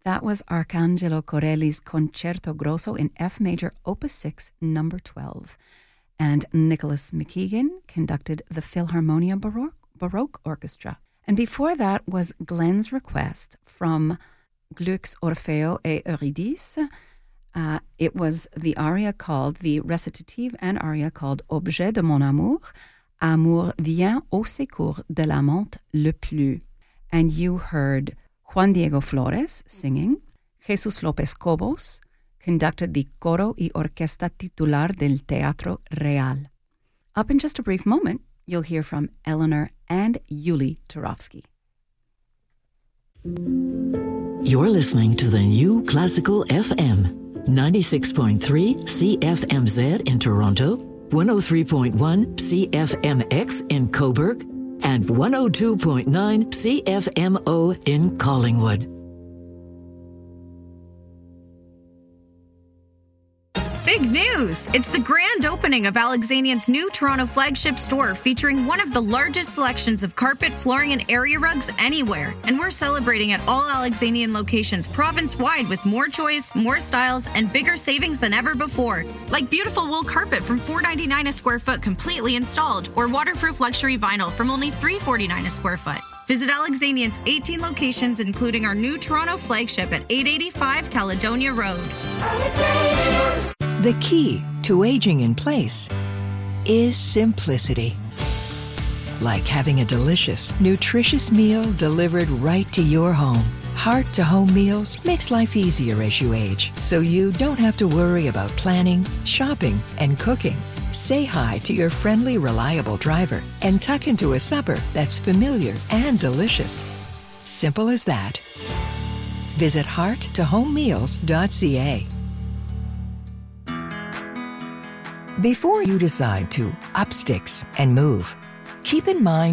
That was Arcangelo Corelli's Concerto Grosso in F major, Opus 6, number 12. And Nicholas McKeegan conducted the Philharmonia Baroque Orchestra. And before that was Glenn's request from Gluck's Orfeo et Eurydice. It was the recitative and aria called Objet de mon amour. Amour vient au secours de l'amant le plus. And you heard Juan Diego Flores singing. Jesus López Cobos conducted the Coro y Orquesta Titular del Teatro Real. Up in just a brief moment, you'll hear from Eleanor and Yuli Turovsky. You're listening to the New Classical FM, 96.3 CFMZ in Toronto, 103.1 CFMX in Cobourg, and 102.9 CFMO in Collingwood. Big news! It's the grand opening of Alexanian's new Toronto flagship store featuring one of the largest selections of carpet, flooring, and area rugs anywhere. And we're celebrating at all Alexanian locations province-wide with more choice, more styles, and bigger savings than ever before. Like beautiful wool carpet from $4.99 a square foot completely installed, or waterproof luxury vinyl from only $3.49 a square foot. Visit Alexanian's 18 locations, including our new Toronto flagship at 885 Caledonia Road. The key to aging in place is simplicity. Like having a delicious, nutritious meal delivered right to your home. Heart-to-home meals makes life easier as you age, so you don't have to worry about planning, shopping, and cooking. Say hi to your friendly, reliable driver and tuck into a supper that's familiar and delicious. Simple as that. Visit hearttohomemeals.ca. Before you decide to up sticks and move, keep in mind